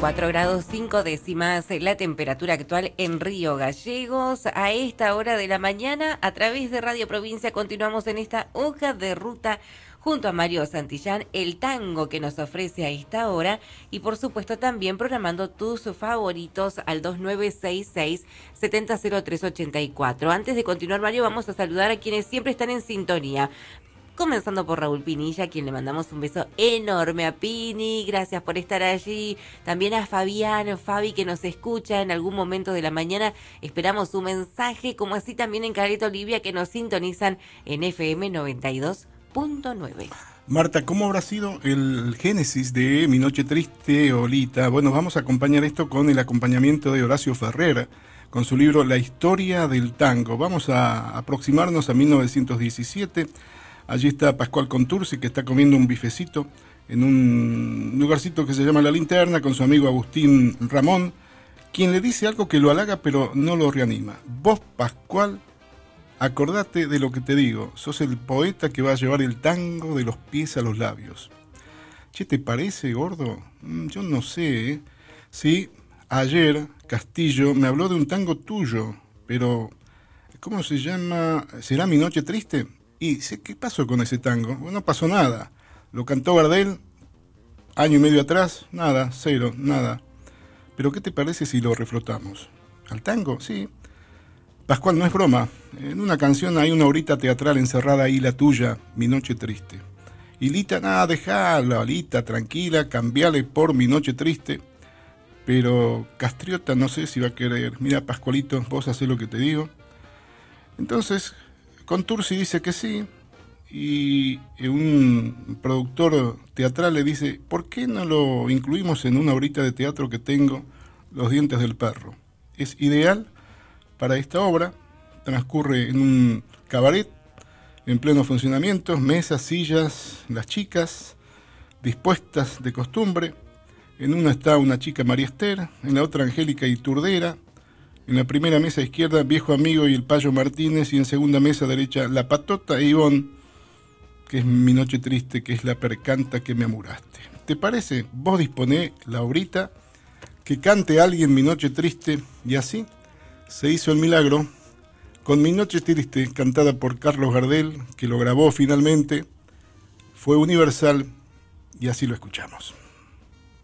4 grados 5 décimas la temperatura actual en Río Gallegos. A esta hora de la mañana, a través de Radio Provincia, continuamos en esta hoja de ruta junto a Mario Santillán, el tango que nos ofrece a esta hora y por supuesto también programando tus favoritos al 2966-700384. Antes de continuar, Mario, vamos a saludar a quienes siempre están en sintonía. Comenzando por Raúl Pinilla, a quien le mandamos un beso enorme a Pini, gracias por estar allí. También a Fabi, que nos escucha en algún momento de la mañana. Esperamos su mensaje, como así también en Caleta Olivia, que nos sintonizan en FM 92.9. Marta, ¿cómo habrá sido el génesis de Mi Noche Triste, Olita? Bueno, vamos a acompañar esto con el acompañamiento de Horacio Ferrer, con su libro La Historia del Tango. Vamos a aproximarnos a 1917. Allí está Pascual Contursi, que está comiendo un bifecito en un lugarcito que se llama La Linterna, con su amigo Agustín Ramón, quien le dice algo que lo halaga pero no lo reanima. Vos, Pascual, acordate de lo que te digo, sos el poeta que va a llevar el tango de los pies a los labios. Che, ¿te parece, gordo? Yo no sé, ¿eh? Sí, ayer Castillo me habló de un tango tuyo, pero ¿cómo se llama? ¿Será Mi Noche Triste? Y sé qué pasó con ese tango. Bueno, no pasó nada. Lo cantó Gardel año y medio atrás. Nada, cero, nada. Pero ¿qué te parece si lo reflotamos? ¿Al tango? Sí. Pascual, no es broma. En una canción hay una horita teatral encerrada ahí, la tuya, Mi Noche Triste. Y Lita, nada, dejala, Lita, tranquila, cambiale por Mi Noche Triste. Pero Castriota no sé si va a querer. Mira, Pascualito, vos hacés lo que te digo. Entonces Contursi dice que sí, y un productor teatral le dice, ¿por qué no lo incluimos en una horita de teatro que tengo, Los Dientes del Perro? Es ideal para esta obra, transcurre en un cabaret, en pleno funcionamiento, mesas, sillas, las chicas, dispuestas de costumbre. En una está una chica María Esther, en la otra Angélica Iturdera. En la primera mesa izquierda, Viejo Amigo y el Payo Martínez, y en segunda mesa derecha, La Patota e Ivonne, que es Mi Noche Triste, que es la percanta que me amuraste. ¿Te parece? Vos disponé la horita, que cante alguien Mi Noche Triste, y así se hizo el milagro, con Mi Noche Triste, cantada por Carlos Gardel, que lo grabó finalmente, fue universal, y así lo escuchamos.